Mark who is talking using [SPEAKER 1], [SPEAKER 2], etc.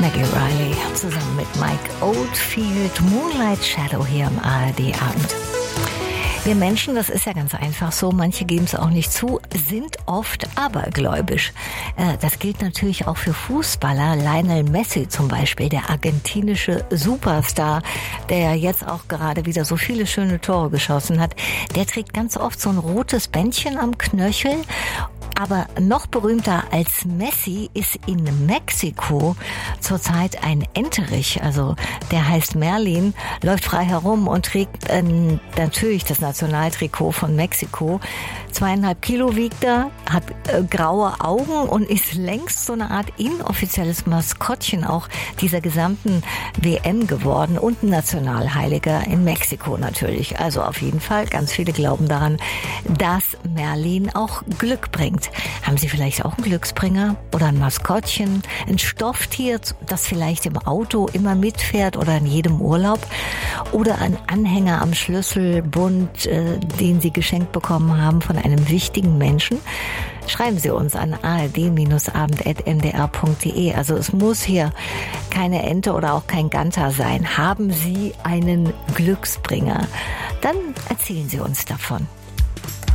[SPEAKER 1] Maggie Riley zusammen mit Mike Oldfield, Moonlight Shadow hier am ARD-Abend. Wir Menschen, das ist ja ganz einfach so, manche geben es auch nicht zu, sind oft abergläubisch. Das gilt natürlich auch für Fußballer. Lionel Messi zum Beispiel, der argentinische Superstar, der ja jetzt auch gerade wieder so viele schöne Tore geschossen hat, der trägt ganz oft so ein rotes Bändchen am Knöchel. Aber noch berühmter als Messi ist in Mexiko zurzeit ein Enterich, also der heißt Merlin, läuft frei herum und trägt natürlich das Nationaltrikot von Mexiko. 2,5 Kilo wiegt er, hat graue Augen und ist längst so eine Art inoffizielles Maskottchen auch dieser gesamten WM geworden und ein Nationalheiliger in Mexiko natürlich. Also auf jeden Fall, ganz viele glauben daran, dass Merlin auch Glück bringt. Haben Sie vielleicht auch einen Glücksbringer oder ein Maskottchen, ein Stofftier, das vielleicht im Auto immer mitfährt oder in jedem Urlaub oder ein Anhänger am Schlüsselbund, den Sie geschenkt bekommen haben von einem wichtigen Menschen? Schreiben Sie uns an ard-abend@mdr.de. Also es muss hier keine Ente oder auch kein Ganter sein. Haben Sie einen Glücksbringer? Dann erzählen Sie uns davon.